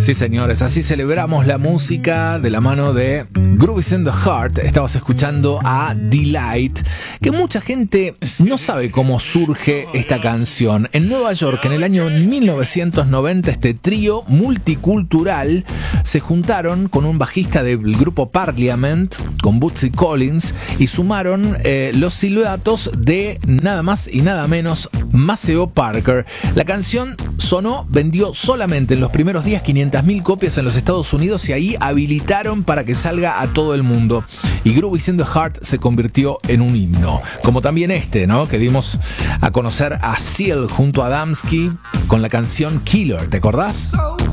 Sí, señores, así celebramos la música de la mano de Grooves in the Heart. Estabas escuchando a Delight, que mucha gente no sabe cómo surge esta canción. En Nueva York, en el año 1990, este trío multicultural se juntaron con un bajista del grupo Parliament, con Bootsy Collins, y sumaron los silbatos de nada más y nada menos Maceo Parker. La canción vendió solamente en los primeros días 500.000 copias en los Estados Unidos y ahí habilitaron para que salga a todo el mundo. Y Grooves in the Heart se convirtió en un himno. Como también ¿no? Que dimos a conocer a Seal junto a Adamski con la canción Killer. ¿Te acordás?